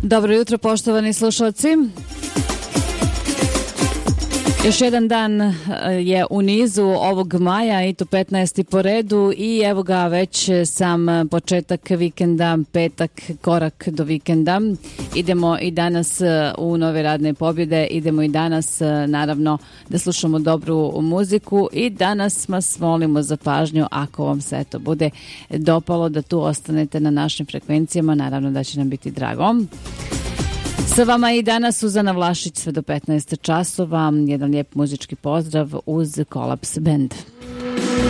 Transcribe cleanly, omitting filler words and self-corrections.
Dobro jutro, poštovani slušalci. Još jedan dan je u nizu ovog maja i to 15. po redu i evo ga već sam početak vikenda, petak, korak do vikenda. Idemo i danas u nove radne pobjede, idemo i danas naravno da slušamo dobru muziku i danas vas molimo za pažnju ako vam se to bude dopalo da tu ostanete na našim frekvencijama, naravno da će nam biti drago. Sa vama i danas Suzana Vlašić sve do 15 časova. Jedan lijep muzički pozdrav uz Kolaps Band.